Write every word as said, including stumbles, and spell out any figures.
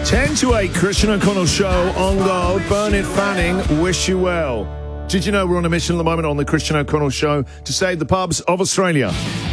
ten to eight, Christian O'Connell Show on Gold. Bernard Fanning, wish you well. Did you know we're on a mission at the moment on the Christian O'Connell Show to save the pubs of Australia?